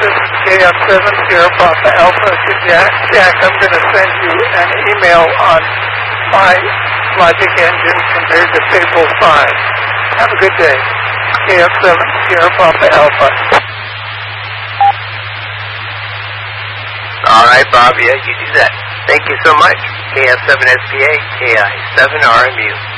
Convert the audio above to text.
this is KF7 Sierra Papa Alpha to Jack. Jack, I'm going to send you an email on my logic engine compared to Fable 5. Have a good day. KF7 Sierra Papa Alpha. All right, Bob, yeah, you do that. Thank you so much. KF7SPA, KI7RMU.